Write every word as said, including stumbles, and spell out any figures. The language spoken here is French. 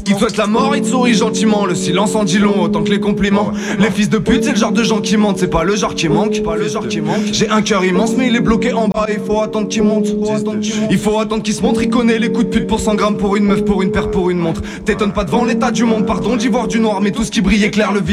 Qui te souhaite la mort, il te sourit gentiment. Le silence en dit long autant que les compliments. Les fils de pute, c'est le genre de gens qui mentent. C'est pas le genre qui manque, pas le genre qui manque. J'ai un cœur immense, mais il est bloqué en bas. Il faut attendre qu'il monte. Il faut attendre qu'il se montre. Il connaît les coups de pute pour cent grammes, pour une meuf, pour une paire, pour une montre. T'étonnes pas devant l'état du monde. Pardon d'y voir du noir, mais tout ce qui brille éclaire le visage.